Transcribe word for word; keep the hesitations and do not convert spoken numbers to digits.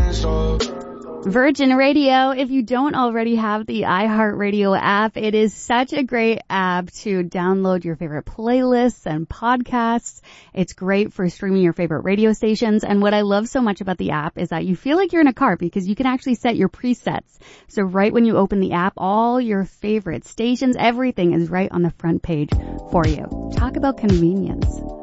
Virgin Radio, if you don't already have the iHeartRadio app, it is such a great app to download your favorite playlists and podcasts. It's great for streaming your favorite radio stations. And what I love so much about the app is that you feel like you're in a car because you can actually set your presets. So right when you open the app, all your favorite stations, everything is right on the front page for you. Talk about convenience.